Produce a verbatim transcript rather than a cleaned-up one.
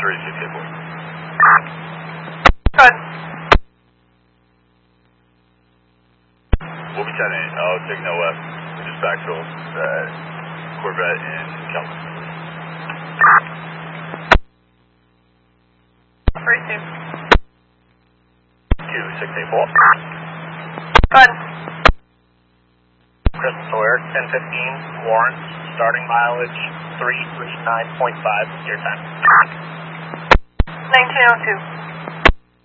three six eight four. Good. We'll be ten eight. I'll signal west. We just backfilled uh, Corvette in Calvin. three two. two six eight four. Good. Chris Sawyer, ten fifteen, Warren, starting mileage three three nine point five, your time. nineteen oh two.